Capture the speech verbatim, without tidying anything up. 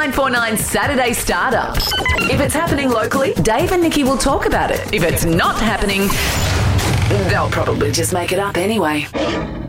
nine four nine Saturday Starter. If it's happening locally, Dave and Nikki will talk about it. If it's not happening, they'll probably just make it up anyway.